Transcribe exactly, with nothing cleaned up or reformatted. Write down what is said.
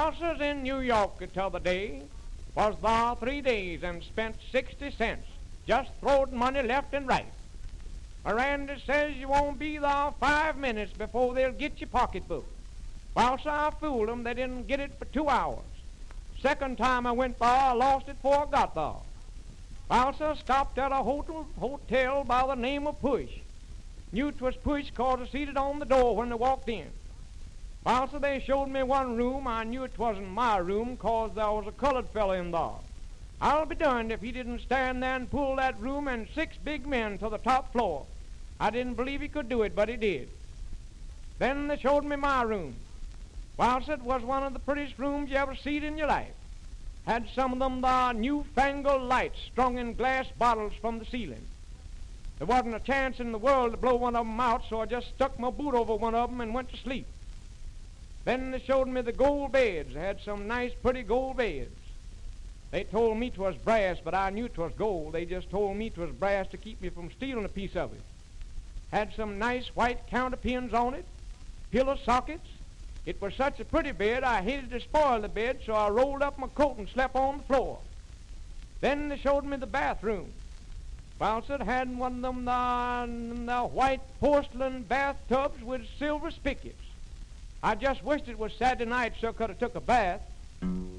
Bouncers in New York t'other day was there three days and spent sixty cents, just throwed money left and right. Miranda says you won't be there five minutes before they'll get your pocketbook. Well, so I fooled them. They didn't get it for two hours. Second time I went there, I lost it before I got there. Well, so I stopped at a hotel, hotel by the name of Push. Knew it was Push cause I seen it on the door when they walked in. Well, so they showed me one room. I knew it wasn't my room cause there was a colored fellow in there. I'll be darned if he didn't stand there and pull that room and six big men to the top floor. I didn't believe he could do it, but he did. Then they showed me my room. Well, it was one of the prettiest rooms you ever seen in your life. Had some of them the newfangled lights strung in glass bottles from the ceiling. There wasn't a chance in the world to blow one of them out, so I just stuck my boot over one of them and went to sleep. Then they showed me the gold beds. They had some nice, pretty gold beds. They told me 'twas brass, but I knew 'twas gold. They just told me 'twas brass to keep me from stealing a piece of it. Had some nice white counterpins on it, pillow sockets. It was such a pretty bed, I hated to spoil the bed, so I rolled up my coat and slept on the floor. Then they showed me the bathroom. Well, it had one of them the, the white porcelain bathtubs with silver spigots. I just wished it was Saturday night so I could have took a bath.